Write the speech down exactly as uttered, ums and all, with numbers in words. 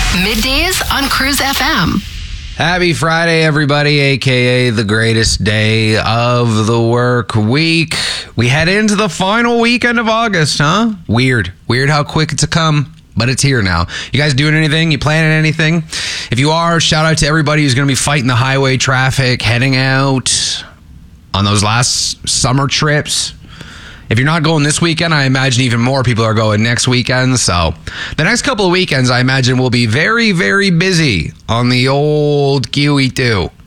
Middays on Cruise F M. Happy Friday, everybody, a k a the greatest day of the work week. We head into the final weekend of August, huh? Weird. Weird how quick it's come, but it's here now. You guys doing anything? You planning anything? If you are, shout out to everybody who's going to be fighting the highway traffic, heading out on those last summer trips. If you're not going this weekend, I imagine even more people are going next weekend. So the next couple of weekends, I imagine, will be very, very busy on the old Q E two.